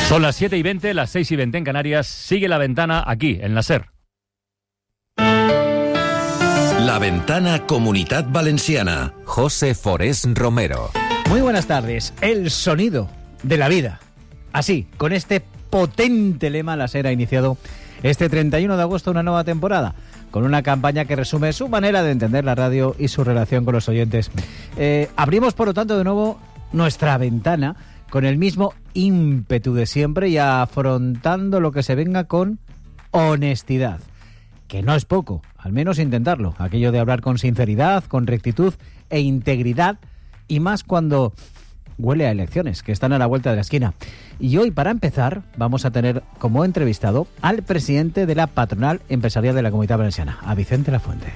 Son las 7:20, las 6:20 en Canarias. Sigue La Ventana aquí, en la SER. La Ventana Comunitat Valenciana. José Forés Romero. Muy buenas tardes. El sonido de la vida. Así, con este potente lema, la SER ha iniciado este 31 de agosto una nueva temporada, con una campaña que resume su manera de entender la radio y su relación con los oyentes. Abrimos, por lo tanto, de nuevo nuestra ventana con el mismo ímpetu de siempre y afrontando lo que se venga con honestidad, que no es poco, al menos intentarlo, aquello de hablar con sinceridad, con rectitud e integridad, y más cuando huele a elecciones, que están a la vuelta de la esquina. Y hoy, para empezar, vamos a tener como entrevistado al presidente de la Patronal Empresarial de la Comunitat Valenciana, a Vicente Lafuente.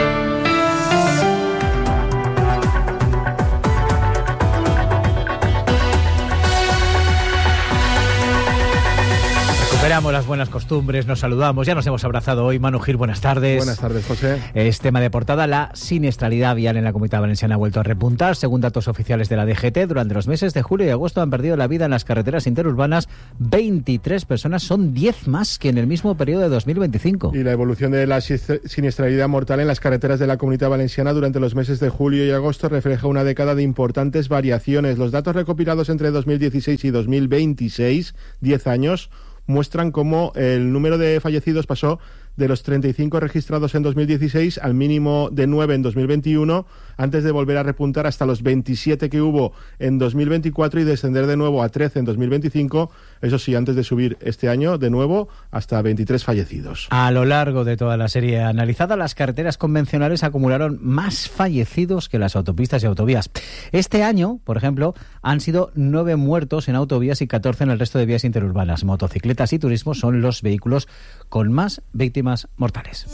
Recuperamos las buenas costumbres, nos saludamos, ya nos hemos abrazado hoy. Manu Gil, buenas tardes. Buenas tardes, José. Es tema de portada, la siniestralidad vial en la Comunidad Valenciana ha vuelto a repuntar. Según datos oficiales de la DGT, durante los meses de julio y agosto han perdido la vida en las carreteras interurbanas 23 personas, son 10 más que en el mismo periodo de 2025. Y la evolución de la siniestralidad mortal en las carreteras de la Comunidad Valenciana durante los meses de julio y agosto refleja una década de importantes variaciones. Los datos recopilados entre 2016 y 2026, 10 años, muestran cómo el número de fallecidos pasó de los 35 registrados en 2016 al mínimo de 9 en 2021, antes de volver a repuntar hasta los 27 que hubo en 2024 y descender de nuevo a 13 en 2025, eso sí, antes de subir este año de nuevo hasta 23 fallecidos. A lo largo de toda la serie analizada, las carreteras convencionales acumularon más fallecidos que las autopistas y autovías. Este año, por ejemplo, han sido 9 muertos en autovías y 14 en el resto de vías interurbanas. Motocicletas y turismo son los vehículos con más víctimas mortales.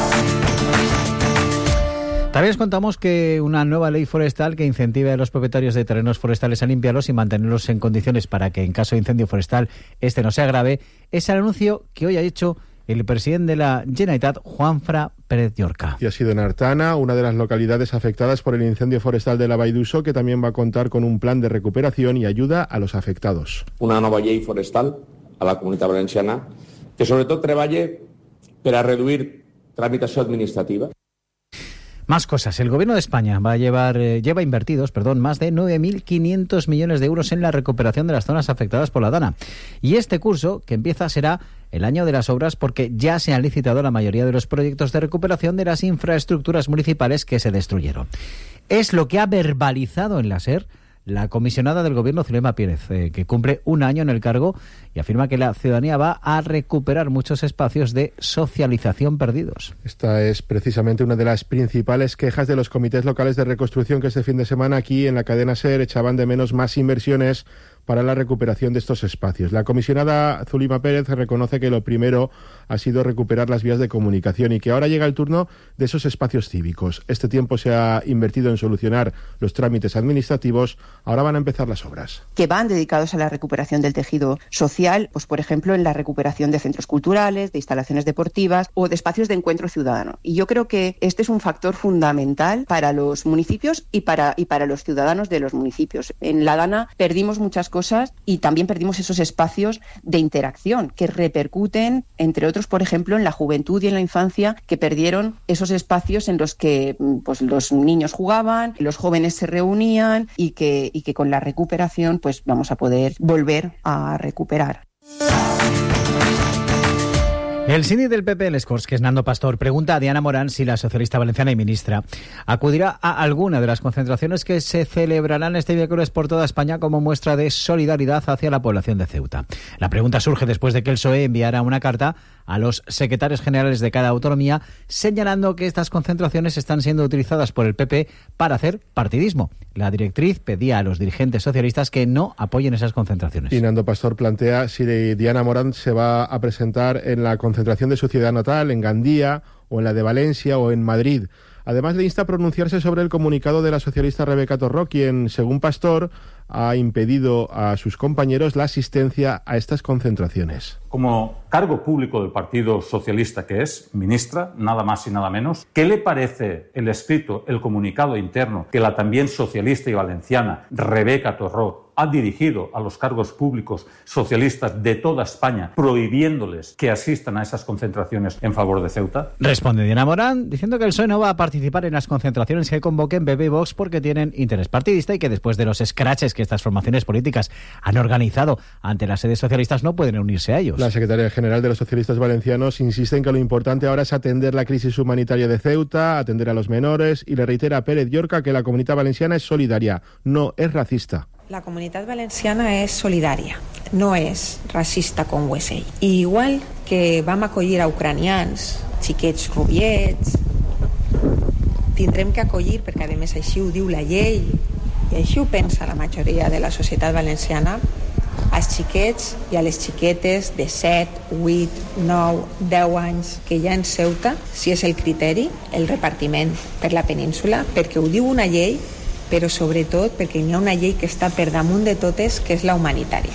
También os contamos que una nueva ley forestal que incentive a los propietarios de terrenos forestales a limpiarlos y mantenerlos en condiciones para que en caso de incendio forestal este no sea grave, es el anuncio que hoy ha hecho el presidente de la Generalitat, Juanfra Pérez Llorca. Y ha sido en Artana, una de las localidades afectadas por el incendio forestal de la Vall d'Uixó, que también va a contar con un plan de recuperación y ayuda a los afectados. Una nova llei forestal a la Comunitat Valenciana que sobretot treballe per a reduir tramitació administrativa. Más cosas. El Gobierno de España lleva invertidos más de 9.500 millones de euros en la recuperación de las zonas afectadas por la Dana. Y este curso, que empieza, será el año de las obras porque ya se han licitado la mayoría de los proyectos de recuperación de las infraestructuras municipales que se destruyeron. Es lo que ha verbalizado en la SER la comisionada del Gobierno, Zulema Pérez, que cumple un año en el cargo y afirma que la ciudadanía va a recuperar muchos espacios de socialización perdidos. Esta es precisamente una de las principales quejas de los comités locales de reconstrucción, que este fin de semana aquí en la cadena SER echaban de menos más inversiones para la recuperación de estos espacios. La comisionada Zulema Pérez reconoce que lo primero ha sido recuperar las vías de comunicación y que ahora llega el turno de esos espacios cívicos. Este tiempo se ha invertido en solucionar los trámites administrativos, ahora van a empezar las obras. Que van dedicados a la recuperación del tejido social, pues por ejemplo en la recuperación de centros culturales, de instalaciones deportivas o de espacios de encuentro ciudadano. Y yo creo que este es un factor fundamental para los municipios y para los ciudadanos de los municipios. En la Dana perdimos muchas cosas y también perdimos esos espacios de interacción que repercuten, entre otros, por ejemplo, en la juventud y en la infancia, que perdieron esos espacios en los que pues los niños jugaban, los jóvenes se reunían y que con la recuperación pues vamos a poder volver a recuperar. El síndic del PP en Les Corts, que es Nando Pastor, pregunta a Diana Morán si la socialista valenciana y ministra acudirá a alguna de las concentraciones que se celebrarán este miércoles por toda España como muestra de solidaridad hacia la población de Ceuta. La pregunta surge después de que el PSOE enviara una carta a los secretarios generales de cada autonomía señalando que estas concentraciones están siendo utilizadas por el PP para hacer partidismo. La directriz pedía a los dirigentes socialistas que no apoyen esas concentraciones. Y Nando Pastor plantea si Diana Morán se va a presentar en la concentración de su ciudad natal, en Gandía, o en la de Valencia, o en Madrid. Además, le insta a pronunciarse sobre el comunicado de la socialista Rebeca Torró, quien, según Pastor, ha impedido a sus compañeros la asistencia a estas concentraciones. Como cargo público del Partido Socialista que es, ministra, nada más y nada menos, ¿qué le parece el escrito, el comunicado interno que la también socialista y valenciana Rebeca Torró ha dirigido a los cargos públicos socialistas de toda España, prohibiéndoles que asistan a esas concentraciones en favor de Ceuta? Responde Diana Morán diciendo que el PSOE no va a participar en las concentraciones que convoquen PP y Vox porque tienen interés partidista y que después de los escraches que estas formaciones políticas han organizado ante las sedes socialistas no pueden unirse a ellos. La secretaria general de los socialistas valencianos insiste en que lo importante ahora es atender la crisis humanitaria de Ceuta, atender a los menores, y le reitera a Pérez Llorca que la Comunitat Valenciana es solidaria, no es racista. La Comunitat Valenciana és solidària, no és racista com ho és ell. I igual que vam acollir a ucranians, xiquets rubiets, tindrem que acollir, perquè a més així ho diu la llei, i així ho pensa la majoria de la societat valenciana, als xiquets i a les xiquetes de 7, 8, 9, 10 anys que hi ha en Ceuta, si és el criteri, el repartiment per la península, perquè ho diu una llei, però sobretot perquè hi ha una llei que està per damunt de totes, que és la humanitària.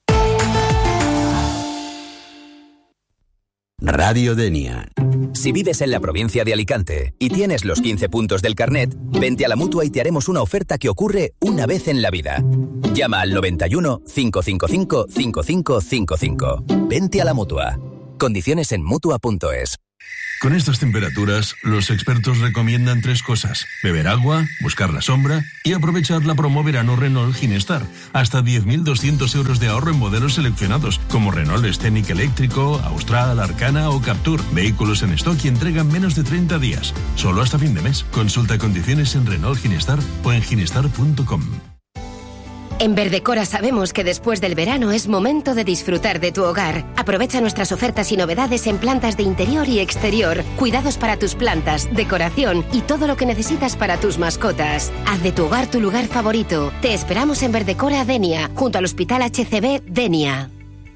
Radio Denia. Si vives en la provincia de Alicante y tienes los 15 puntos del carnet, vente a la Mutua y te haremos una oferta que ocurre una vez en la vida. Llama al 91 555 5555. Vente a la Mutua. Condiciones en Mutua.es. Con estas temperaturas, los expertos recomiendan 3 cosas: beber agua, buscar la sombra y aprovechar la promo verano Renault Ginestar. Hasta 10.200 euros de ahorro en modelos seleccionados, como Renault Scenic eléctrico, Austral, Arcana o Captur. Vehículos en stock y entrega en menos de 30 días. Solo hasta fin de mes. Consulta condiciones en Renault Ginestar o en ginestar.com. En Verdecora sabemos que después del verano es momento de disfrutar de tu hogar. Aprovecha nuestras ofertas y novedades en plantas de interior y exterior, cuidados para tus plantas, decoración y todo lo que necesitas para tus mascotas. Haz de tu hogar tu lugar favorito. Te esperamos en Verdecora Denia, junto al Hospital HCB Denia.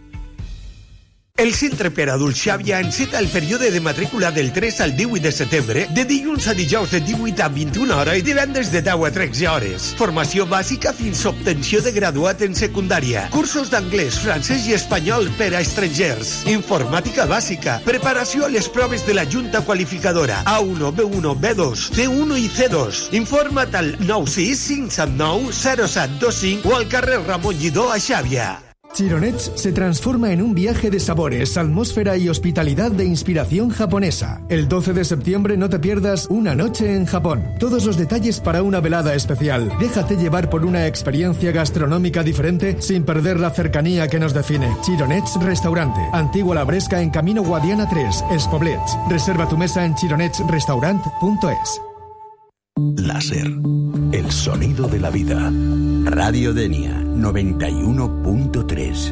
El Centre per Adults Xàbia enceta el període de matrícula del 3 al 18 de setembre, de dilluns a dijous de 18 a 21 hores i divendres de 10 a 13 hores. Formació bàsica fins a obtenció de graduat en secundària. Cursos d'anglès, francès i espanyol per a estrangers. Informàtica bàsica. Preparació a les proves de la Junta Qualificadora A1, B1, B2, C1 i C2. Informa't al 96579 0725 o al carrer Ramon Lledó a Xàbia. Chironets se transforma en un viaje de sabores, atmósfera y hospitalidad de inspiración japonesa. El 12 de septiembre no te pierdas Una noche en Japón. Todos los detalles para una velada especial. Déjate llevar por una experiencia gastronómica diferente sin perder la cercanía que nos define. Chironets Restaurante. Antigua La Bresca en Camino Guadiana 3, Els Poblets. Reserva tu mesa en chironetsrestaurant.es. Láser. El sonido de la vida. Radio Denia 91.3.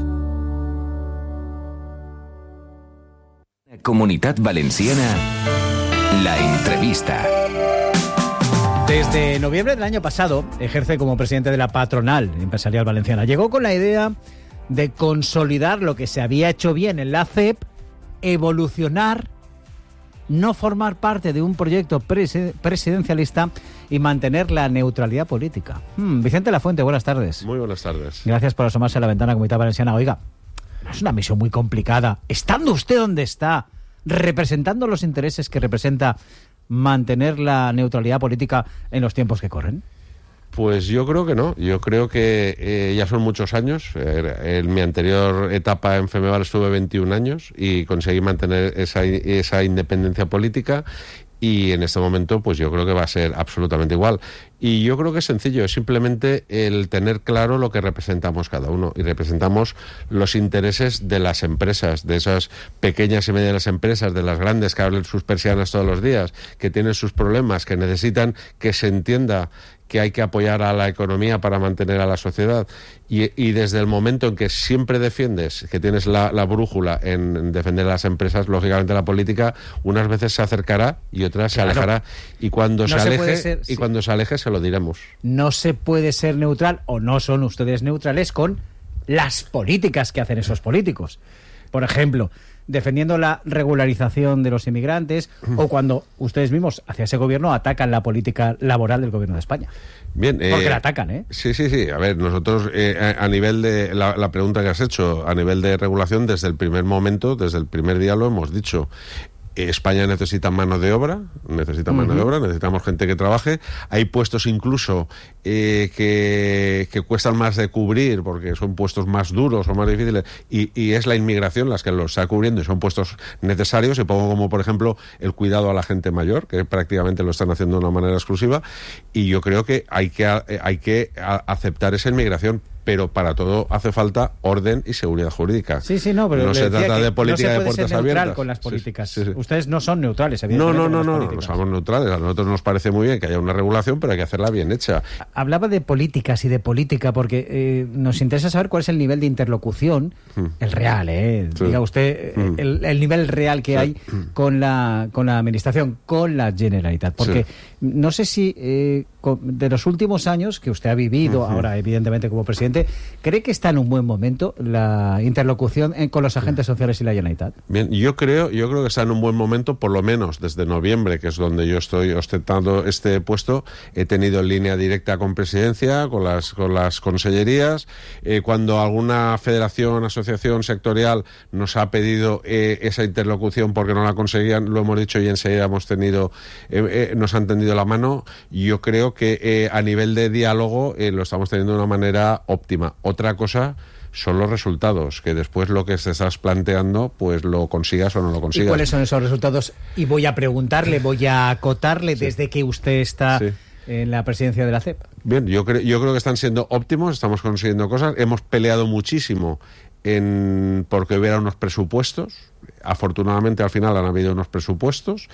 Comunitat Valenciana. La entrevista. Desde noviembre del año pasado ejerce como presidente de la Patronal Empresarial Valenciana. Llegó con la idea de consolidar lo que se había hecho bien en la CEP, evolucionar, no formar parte de un proyecto presidencialista y mantener la neutralidad política. Vicente Lafuente, buenas tardes. Muy buenas tardes. Gracias por asomarse a la ventana Comunitat Valenciana. Oiga, es una misión muy complicada. Estando usted donde está, representando los intereses que representa, mantener la neutralidad política en los tiempos que corren. Pues yo creo que no. Yo creo que ya son muchos años. En mi anterior etapa en Femeval estuve 21 años y conseguí mantener esa independencia política. Y en este momento, pues yo creo que va a ser absolutamente igual. Y yo creo que es sencillo, es simplemente el tener claro lo que representamos cada uno. Y representamos los intereses de las empresas, de esas pequeñas y medianas empresas, de las grandes que abren sus persianas todos los días, que tienen sus problemas, que necesitan que se entienda que hay que apoyar a la economía para mantener a la sociedad. Y desde el momento en que siempre defiendes, que tienes la brújula en defender a las empresas, lógicamente la política unas veces se acercará y otras se alejará. Y cuando se aleje se lo diremos. No se puede ser neutral, o no son ustedes neutrales, con las políticas que hacen esos políticos. Por ejemplo, defendiendo la regularización de los inmigrantes, o cuando ustedes mismos, hacia ese gobierno, atacan la política laboral del gobierno de España. Bien, porque la atacan, ¿eh? Sí. A ver, nosotros, a nivel de la pregunta que has hecho, a nivel de regulación, desde el primer momento, desde el primer día lo hemos dicho. España necesita mano de obra, necesitamos gente que trabaje. Hay puestos incluso que cuestan más de cubrir porque son puestos más duros o más difíciles y es la inmigración las que los está cubriendo y son puestos necesarios. Y pongo como, por ejemplo, el cuidado a la gente mayor, que prácticamente lo están haciendo de una manera exclusiva. Y yo creo que hay que aceptar esa inmigración. Pero para todo hace falta orden y seguridad jurídica. Pero no se trata de política de puertas abiertas. Con las políticas. Sí. Ustedes no son neutrales, evidentemente. No somos neutrales. A nosotros nos parece muy bien que haya una regulación, pero hay que hacerla bien hecha. Hablaba de políticas y de política porque nos interesa saber cuál es el nivel de interlocución, el real, diga usted, el nivel real que hay con la administración, con la Generalitat. Porque no sé si de los últimos años que usted ha vivido, ahora evidentemente como presidente, ¿cree que está en un buen momento la interlocución con los agentes sociales y la Generalitat? Bien, yo creo que está en un buen momento, por lo menos desde noviembre, que es donde yo estoy ostentando este puesto. He tenido línea directa con Presidencia, con las consellerías. Cuando alguna federación, asociación sectorial nos ha pedido esa interlocución porque no la conseguían, lo hemos dicho y enseguida nos han tendido la mano. Yo creo que a nivel de diálogo lo estamos teniendo de una manera óptima. Otra cosa son los resultados, que después lo que te estás planteando, pues lo consigas o no lo consigas. ¿Y cuáles son esos resultados? Y voy a preguntarle, voy a acotarle desde que usted está en la presidencia de la CEP. Bien, yo creo que están siendo óptimos, estamos consiguiendo cosas. Hemos peleado muchísimo porque hubiera unos presupuestos. Afortunadamente al final han habido unos presupuestos.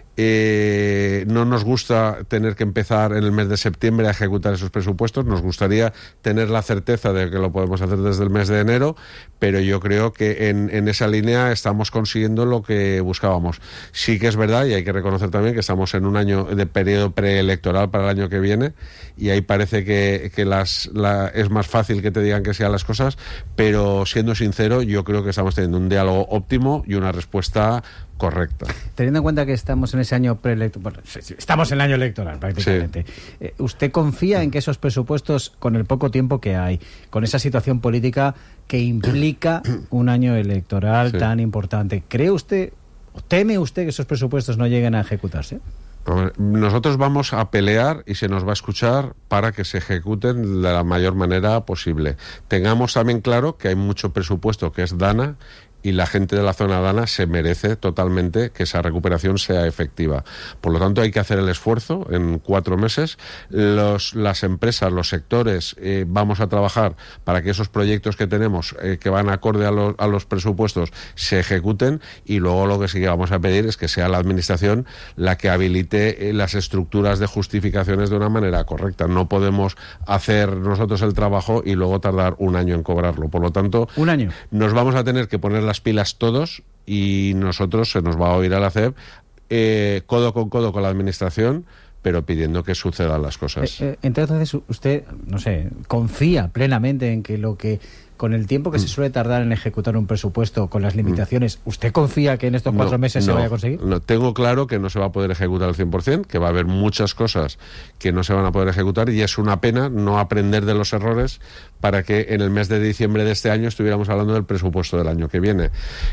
No nos gusta tener que empezar en el mes de septiembre a ejecutar esos presupuestos. Nos gustaría tener la certeza de que lo podemos hacer desde el mes de enero, pero yo creo que en esa línea estamos consiguiendo lo que buscábamos. Sí que es verdad, y hay que reconocer también que estamos en un año de periodo preelectoral para el año que viene, y ahí parece que es más fácil que te digan que sean las cosas, pero siendo sincero, yo creo que estamos teniendo un diálogo óptimo y una respuesta correcta. Teniendo en cuenta que estamos en ese año preelectoral, estamos en el año electoral prácticamente, ¿usted confía en que esos presupuestos, con el poco tiempo que hay, con esa situación política que implica un año electoral tan importante, cree usted, o teme usted que esos presupuestos no lleguen a ejecutarse? Nosotros vamos a pelear y se nos va a escuchar para que se ejecuten de la mayor manera posible. Tengamos también claro que hay mucho presupuesto que es DANA y la gente de la zona DANA se merece totalmente que esa recuperación sea efectiva. Por lo tanto, hay que hacer el esfuerzo en 4 meses. Las empresas, los sectores, vamos a trabajar para que esos proyectos que tenemos, que van acorde a los presupuestos, se ejecuten, y luego lo que sí que vamos a pedir es que sea la Administración la que habilite las estructuras de justificaciones de una manera correcta. No podemos hacer nosotros el trabajo y luego tardar un año en cobrarlo. Por lo tanto, ¿un año? Nos vamos a tener que poner las pilas todos, y nosotros se nos va a oír a la CEP codo con la Administración, pero pidiendo que sucedan las cosas. Entonces usted, no sé, confía plenamente en que con el tiempo que se suele tardar en ejecutar un presupuesto, con las limitaciones, ¿usted confía que en estos 4 meses se vaya a conseguir? No, tengo claro que no se va a poder ejecutar al 100%, que va a haber muchas cosas que no se van a poder ejecutar, y es una pena no aprender de los errores para que en el mes de diciembre de este año estuviéramos hablando del presupuesto del año que viene.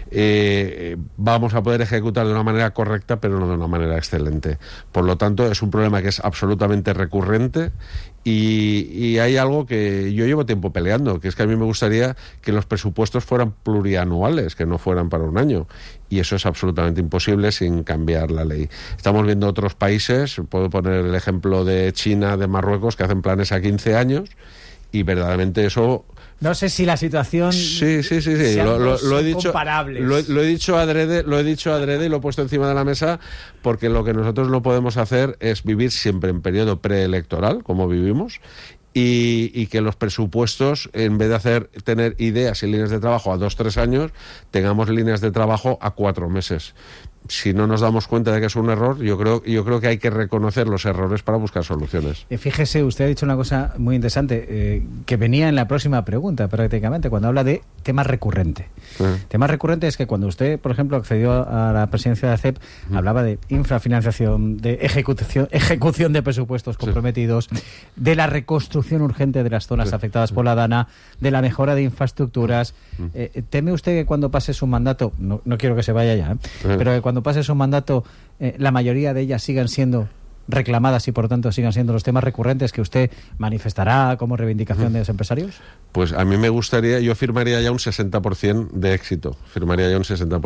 Vamos a poder ejecutar de una manera correcta, pero no de una manera excelente. Por lo tanto, es un problema que es absolutamente recurrente, y hay algo que yo llevo tiempo peleando, que es que a mí me gustaría que los presupuestos fueran plurianuales, que no fueran para un año, y eso es absolutamente imposible sin cambiar la ley. Estamos viendo otros países, puedo poner el ejemplo de China, de Marruecos, que hacen planes a 15 años, y verdaderamente eso... No sé si la situación... Sí. Lo he dicho, lo he dicho adrede y lo he puesto encima de la mesa, porque lo que nosotros no podemos hacer es vivir siempre en periodo preelectoral, como vivimos, y que los presupuestos, en vez de tener ideas y líneas de trabajo a 2-3 años, tengamos líneas de trabajo a 4 meses. Si no nos damos cuenta de que es un error, yo creo que hay que reconocer los errores para buscar soluciones. Fíjese, usted ha dicho una cosa muy interesante, que venía en la próxima pregunta prácticamente, cuando habla de tema recurrente. Tema recurrente es que cuando usted, por ejemplo, accedió a la presidencia de la CEP, hablaba de infrafinanciación, de ejecución de presupuestos comprometidos, de la reconstrucción urgente de las zonas afectadas por la DANA, de la mejora de infraestructuras. ¿Teme usted que cuando pase su mandato, no quiero que se vaya ya, pero que cuando pase su mandato la mayoría de ellas sigan siendo reclamadas y por tanto sigan siendo los temas recurrentes que usted manifestará como reivindicación de los empresarios? Pues a mí me gustaría, yo firmaría ya un 60% de éxito, firmaría ya un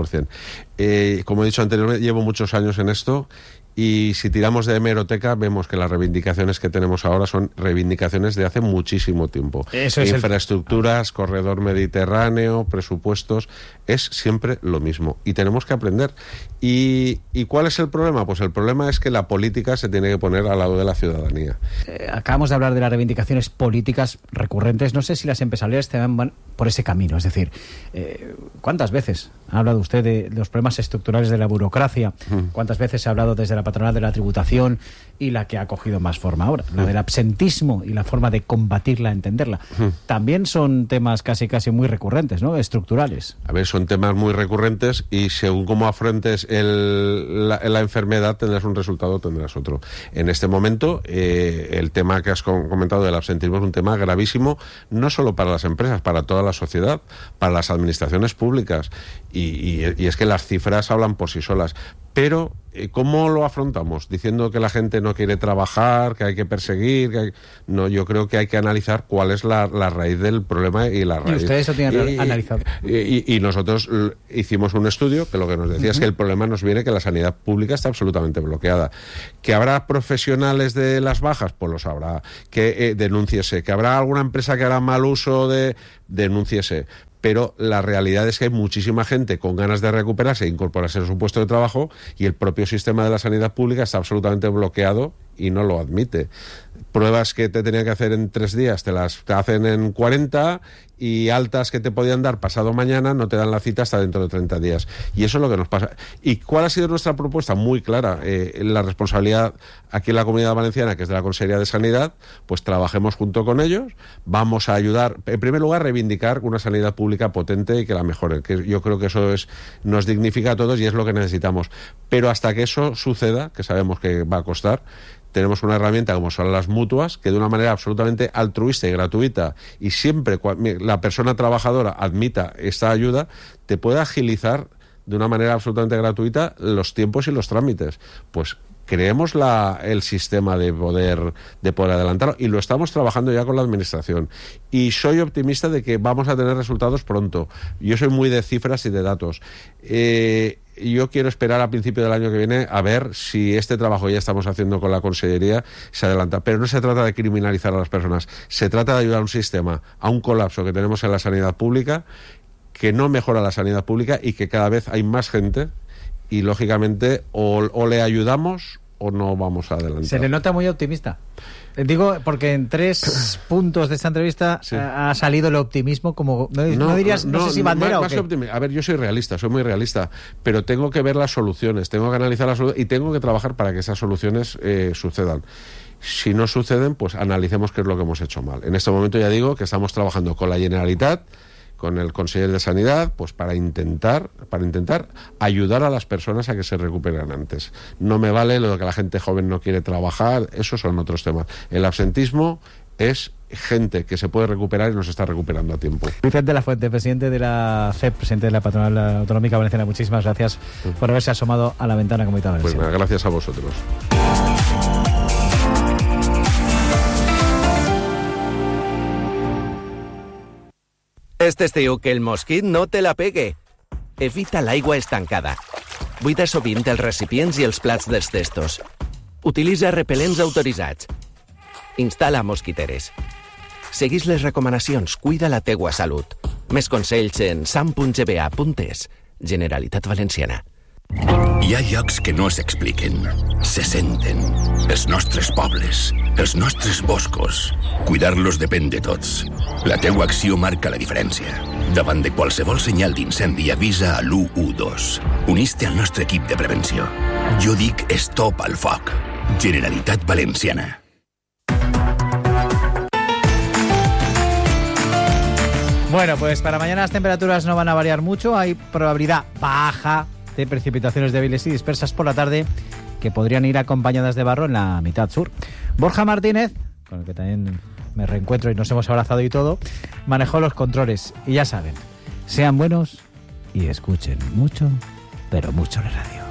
60%. Como he dicho anteriormente, llevo muchos años en esto y si tiramos de hemeroteca vemos que las reivindicaciones que tenemos ahora son reivindicaciones de hace muchísimo tiempo. Eso es infraestructuras, corredor mediterráneo, presupuestos, es siempre lo mismo y tenemos que aprender. ¿Y cuál es el problema? Pues el problema es que la política se tiene que poner al lado de la ciudadanía. Acabamos de hablar de las reivindicaciones políticas recurrentes. No sé si las empresariales van por ese camino. Es decir, ¿cuántas veces ha hablado usted de los problemas estructurales de la burocracia? ¿Cuántas veces se ha hablado desde la patronal de la tributación y la que ha cogido más forma ahora? La del absentismo y la forma de combatirla, entenderla. También son temas casi muy recurrentes, ¿no? Estructurales. A ver, son temas muy recurrentes y según cómo afrontes la enfermedad tendrás un resultado, tendrás otro. En este momento, el tema que has comentado del absentismo es un tema gravísimo, no solo para las empresas, para toda la sociedad, para las administraciones públicas. Y es que las cifras hablan por sí solas. Pero, ¿cómo lo afrontamos? ¿Diciendo que la gente no quiere trabajar, que hay que perseguir? No, yo creo que hay que analizar cuál es la raíz del problema y la raíz. ¿Y ustedes lo tienen analizado? Y nosotros hicimos un estudio que lo que nos decía es que el problema nos viene que la sanidad pública está absolutamente bloqueada. ¿Que habrá profesionales de las bajas? Pues los habrá. Que denúnciese. ¿Que habrá alguna empresa que hará mal uso de? Denúnciese. Pero la realidad es que hay muchísima gente con ganas de recuperarse e incorporarse a su puesto de trabajo y el propio sistema de la sanidad pública está absolutamente bloqueado y no lo admite. Pruebas que te tenían que hacer en 3 días te las hacen en 40 y altas que te podían dar pasado mañana no te dan la cita hasta dentro de 30 días. Y eso es lo que nos pasa. ¿Y cuál ha sido nuestra propuesta? Muy clara. La responsabilidad aquí en la Comunidad Valenciana, que es de la Consejería de Sanidad, pues trabajemos junto con ellos. Vamos a ayudar, en primer lugar, a reivindicar una sanidad pública potente y que la mejoren. Que yo creo que eso nos dignifica a todos y es lo que necesitamos. Pero hasta que eso suceda, que sabemos que va a costar, tenemos una herramienta como son las mutuas, que de una manera absolutamente altruista y gratuita, y siempre la persona trabajadora admita esta ayuda, te puede agilizar de una manera absolutamente gratuita los tiempos y los trámites. Pues creemos el sistema de poder adelantarlo y lo estamos trabajando ya con la administración y soy optimista de que vamos a tener resultados pronto. Yo soy muy de cifras y de datos. Yo quiero esperar a principio del año que viene a ver si este trabajo que ya estamos haciendo con la Consellería se adelanta. Pero no se trata de criminalizar a las personas, se trata de ayudar a un sistema, a un colapso que tenemos en la sanidad pública, que no mejora la sanidad pública y que cada vez hay más gente y lógicamente o le ayudamos o no vamos a adelantar. Se le nota muy optimista. Digo, porque en 3 puntos de esta entrevista ha salido el optimismo como... No dirías, no sé si bandera o qué. A ver, yo soy realista, soy muy realista, pero tengo que ver las soluciones, tengo que analizar las soluciones y tengo que trabajar para que esas soluciones sucedan. Si no suceden, pues analicemos qué es lo que hemos hecho mal. En este momento ya digo que estamos trabajando con la Generalitat, con el Conseller de Sanidad, pues para intentar ayudar a las personas a que se recuperen antes. No me vale lo de que la gente joven no quiere trabajar, esos son otros temas. El absentismo es gente que se puede recuperar y no se está recuperando a tiempo. Vicente de la Fuente, presidente de la CEP, presidente de la Patronal Autonómica Valenciana, muchísimas gracias por haberse asomado a la ventana Comunidad Valenciana. Pues nada, gracias a vosotros. Este estiu que el mosquit no te la pegue. Evita l'aigua estancada. Buida sovint els recipients i els plats dels testos. Utilitza repel·lents autoritzats. Instal·la mosquiteres. Seguís les recomanacions, cuida la teua salut. Més consells en sam.gba.es. Generalitat Valenciana. Hi ha llocs que no s'expliquen, se senten. Els nostres pobles, els nostres boscos. Cuidar-los depèn de tots. La teua acció marca la diferència. Davant de qualsevol senyal d'incendi avisa a l'112. Unís-te al nostre equip de prevenció. Jo dic stop al foc. Generalitat Valenciana. Bueno, pues para mañana las temperaturas no van a variar mucho. Hay probabilidad baja de precipitaciones débiles y dispersas por la tarde que podrían ir acompañadas de barro en la mitad sur. Borja Martínez, con el que también me reencuentro y nos hemos abrazado y todo, manejó los controles. Y ya saben, sean buenos y escuchen mucho, pero mucho la radio.